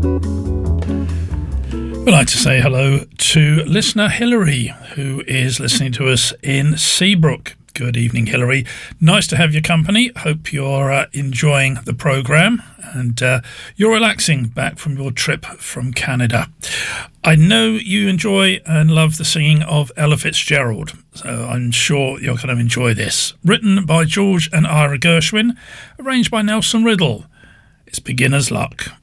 We'd like to say hello to listener Hilary, who is listening to us in Seabrook. Good evening, Hilary. Nice to have your company. Hope you're enjoying the programme and you're relaxing back from your trip from Canada. I know you enjoy and love the singing of Ella Fitzgerald, so I'm sure you're going to enjoy this. Written by George and Ira Gershwin, arranged by Nelson Riddle. It's beginner's luck.